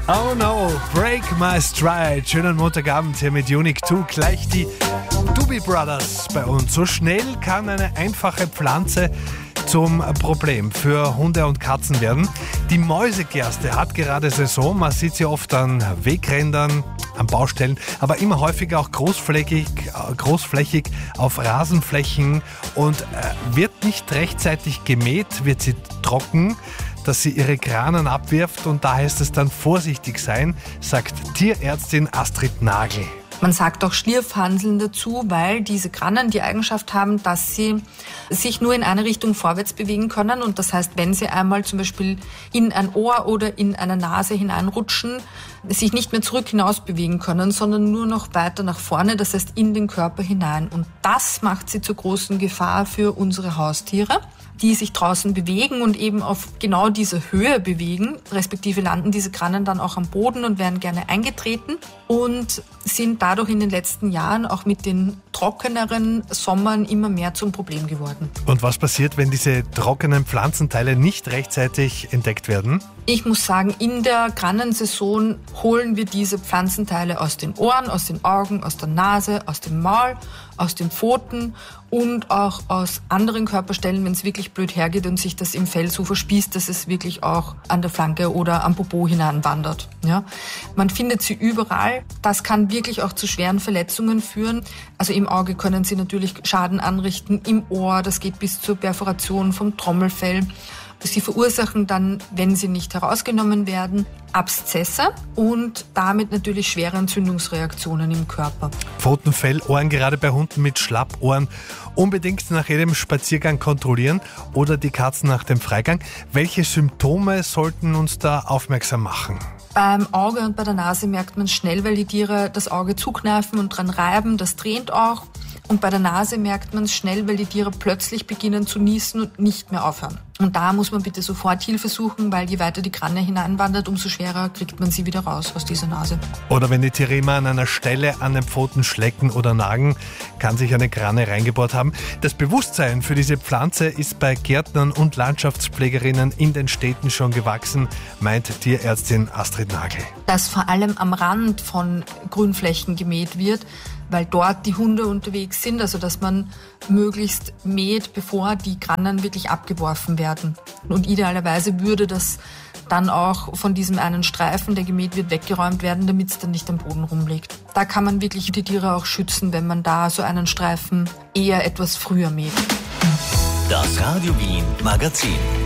Oh no, break my stride. Schönen Montagabend hier mit Unique 2. Gleich die Doobie Brothers bei uns. So schnell kann eine einfache Pflanze zum Problem für Hunde und Katzen werden. Die Mäusegerste hat gerade Saison. Man sieht sie oft an Wegrändern, an Baustellen, aber immer häufiger auch großflächig auf Rasenflächen und wird nicht rechtzeitig gemäht, wird sie trocken, dass sie ihre Granen abwirft, und da heißt es dann vorsichtig sein, sagt Tierärztin Astrid Nagel. Man sagt auch Schlierfhanseln dazu, weil diese Granen die Eigenschaft haben, dass sie sich nur in eine Richtung vorwärts bewegen können. Und das heißt, wenn sie einmal zum Beispiel in ein Ohr oder in eine Nase hineinrutschen, sich nicht mehr zurück hinaus bewegen können, sondern nur noch weiter nach vorne, das heißt in den Körper hinein. Und das macht sie zur großen Gefahr für unsere Haustiere, die sich draußen bewegen und eben auf genau diese Höhe bewegen, respektive landen diese Granen dann auch am Boden und werden gerne eingetreten und sind dadurch in den letzten Jahren auch mit den trockeneren Sommern immer mehr zum Problem geworden. Und was passiert, wenn diese trockenen Pflanzenteile nicht rechtzeitig entdeckt werden? Ich muss sagen, in der Granensaison holen wir diese Pflanzenteile aus den Ohren, aus den Augen, aus der Nase, aus dem Maul, aus den Pfoten und auch aus anderen Körperstellen, wenn es wirklich blöd hergeht und sich das im Fell so verspießt, dass es wirklich auch an der Flanke oder am Popo hineinwandert. Ja? Man findet sie überall. Das kann wirklich auch zu schweren Verletzungen führen. Also im Auge können sie natürlich Schaden anrichten, im Ohr, das geht bis zur Perforation vom Trommelfell. Sie verursachen dann, wenn sie nicht herausgenommen werden, Abszesse und damit natürlich schwere Entzündungsreaktionen im Körper. Pfoten, Fell, Ohren, gerade bei Hunden mit Schlappohren, unbedingt nach jedem Spaziergang kontrollieren oder die Katzen nach dem Freigang. Welche Symptome sollten uns da aufmerksam machen? Beim Auge und bei der Nase merkt man schnell, weil die Tiere das Auge zukneifen und dran reiben, das tränt auch. Und bei der Nase merkt man es schnell, weil die Tiere plötzlich beginnen zu niesen und nicht mehr aufhören. Und da muss man bitte sofort Hilfe suchen, weil je weiter die Grane hineinwandert, umso schwerer kriegt man sie wieder raus aus dieser Nase. Oder wenn die Tiere immer an einer Stelle an den Pfoten schlecken oder nagen, kann sich eine Grane reingebohrt haben. Das Bewusstsein für diese Pflanze ist bei Gärtnern und Landschaftspflegerinnen in den Städten schon gewachsen, meint Tierärztin Astrid Nagel. Dass vor allem am Rand von Grünflächen gemäht wird, weil dort die Hunde unterwegs sind, also dass man möglichst mäht, bevor die Granen wirklich abgeworfen werden. Und idealerweise würde das dann auch von diesem einen Streifen, der gemäht wird, weggeräumt werden, damit es dann nicht am Boden rumliegt. Da kann man wirklich die Tiere auch schützen, wenn man da so einen Streifen eher etwas früher mäht. Das Radio Wien Magazin.